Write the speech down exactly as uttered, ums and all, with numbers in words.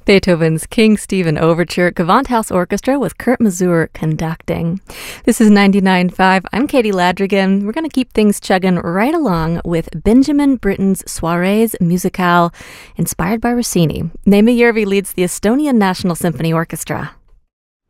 Beethoven's King Stephen Overture, Gewandhaus Orchestra with Kurt Masur conducting. This is ninety-nine point five. I'm Katie Ladrigan. We're going to keep things chugging right along with Benjamin Britten's Soirées Musicales, inspired by Rossini. Neeme Järvi leads the Estonian National Symphony Orchestra.